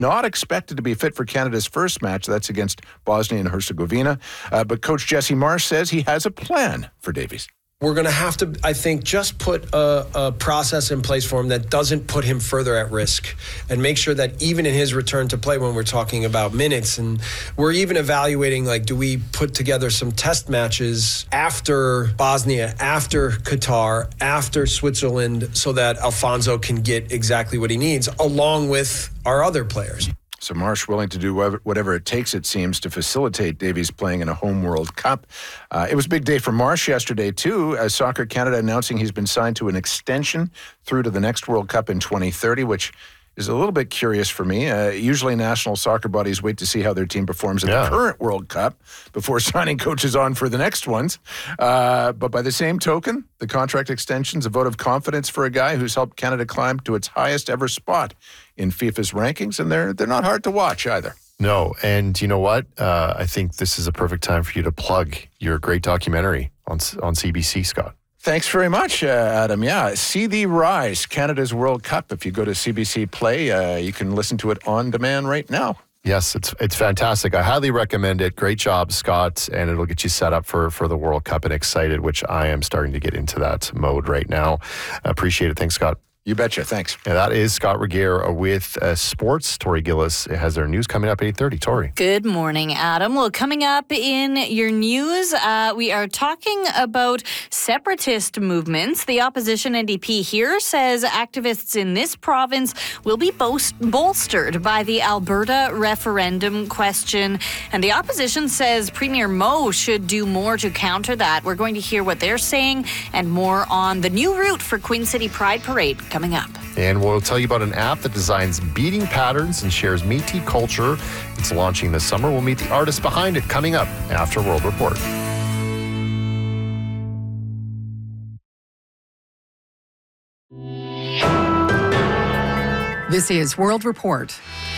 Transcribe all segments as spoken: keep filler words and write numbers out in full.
not expected to be fit for Canada's first match. That's against Bosnia and Herzegovina. Uh, but Coach Jesse Marsch says he has a plan for Davies. We're going to have to, I think, just put a, a process in place for him that doesn't put him further at risk, and make sure that even in his return to play, when we're talking about minutes, and we're even evaluating, like, do we put together some test matches after Bosnia, after Qatar, after Switzerland, so that Alfonso can get exactly what he needs, along with our other players. So Marsch willing to do whatever it takes, it seems, to facilitate Davies playing in a home World Cup. Uh, it was a big day for Marsch yesterday, too, as Soccer Canada announcing he's been signed to an extension through to the next World Cup in twenty thirty, which is a little bit curious for me. Uh, usually national soccer bodies wait to see how their team performs in yeah. the current World Cup before signing coaches on for the next ones. Uh, but by the same token, the contract extension's a vote of confidence for a guy who's helped Canada climb to its highest ever spot in FIFA's rankings, and they're they're not hard to watch either. No, and you know what? Uh, I think this is a perfect time for you to plug your great documentary on on C B C, Scott. Thanks very much, uh, Adam. Yeah, See Thee Rise, Canada's World Cup. If you go to C B C Play, uh, you can listen to it on demand right now. Yes, it's it's fantastic. I highly recommend it. Great job, Scott, and it'll get you set up for, for the World Cup and excited, which I am starting to get into that mode right now. Appreciate it. Thanks, Scott. You betcha. Thanks. And that is Scott Regehr with uh, sports. Tori Gillis has their news coming up at eight thirty. Tori. Good morning, Adam. Well, coming up in your news, uh, we are talking about separatist movements. The opposition N D P here says activists in this province will be boast- bolstered by the Alberta referendum question. And the opposition says Premier Moe should do more to counter that. We're going to hear what they're saying and more on the new route for Queen City Pride Parade coming up. And we'll tell you about an app that designs beating patterns and shares Métis culture. It's launching this summer. We'll meet the artist behind it coming up after World Report. This is World Report.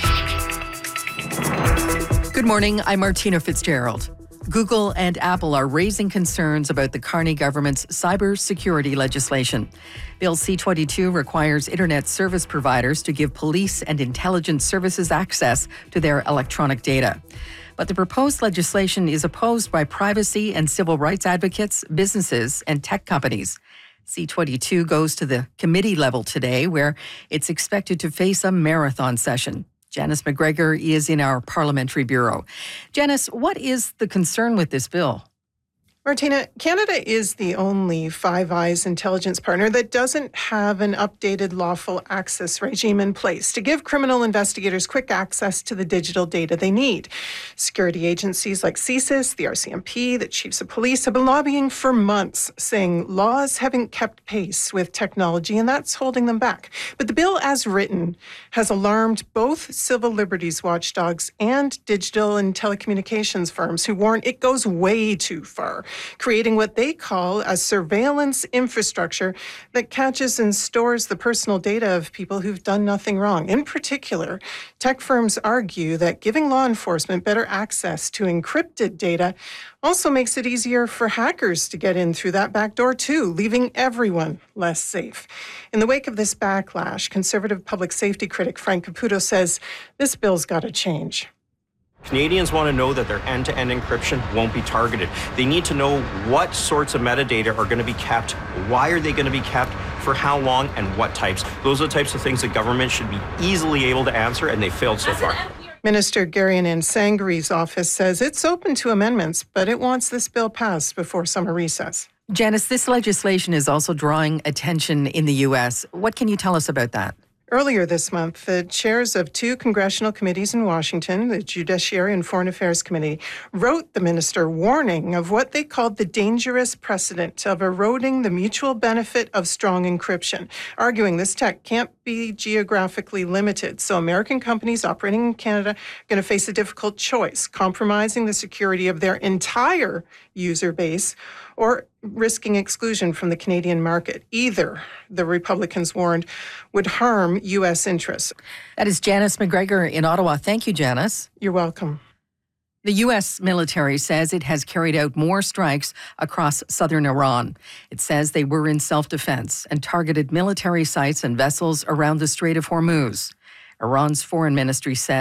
Good morning, I'm Martina Fitzgerald. Google and Apple are raising concerns about the Carney government's cybersecurity legislation. Bill C twenty-two requires internet service providers to give police and intelligence services access to their electronic data. But the proposed legislation is opposed by privacy and civil rights advocates, businesses, and tech companies. C twenty-two goes to the committee level today, where it's expected to face a marathon session. Janice McGregor is in our Parliamentary Bureau. Janice, what is the concern with this bill? Martina, Canada is the only Five Eyes intelligence partner that doesn't have an updated lawful access regime in place to give criminal investigators quick access to the digital data they need. Security agencies like C S I S, the R C M P, the chiefs of police have been lobbying for months, saying laws haven't kept pace with technology, and that's holding them back. But the bill as written has alarmed both civil liberties watchdogs and digital and telecommunications firms who warn it goes way too far, creating what they call a surveillance infrastructure that catches and stores the personal data of people who've done nothing wrong. In particular, tech firms argue that giving law enforcement better access to encrypted data also makes it easier for hackers to get in through that back door too, leaving everyone less safe. In the wake of this backlash, conservative public safety critic Frank Caputo says this bill's got to change. Canadians want to know that their end-to-end encryption won't be targeted. They need to know what sorts of metadata are going to be kept, why are they going to be kept, for how long, and what types. Those are the types of things that government should be easily able to answer, and they failed so far. Minister Garian Sangri's office says it's open to amendments, but it wants this bill passed before summer recess. Janice, this legislation is also drawing attention in the U S. What can you tell us about that? Earlier this month, the chairs of two congressional committees in Washington, the Judiciary and Foreign Affairs Committee, wrote the minister warning of what they called the dangerous precedent of eroding the mutual benefit of strong encryption, arguing this tech can't be geographically limited. So American companies operating in Canada are going to face a difficult choice, compromising the security of their entire user base or risking exclusion from the Canadian market. Either, the Republicans warned, would harm U S interests. That is Janice McGregor in Ottawa. Thank you, Janice. You're welcome. The U S military says it has carried out more strikes across southern Iran. It says they were in self-defense and targeted military sites and vessels around the Strait of Hormuz. Iran's foreign ministry said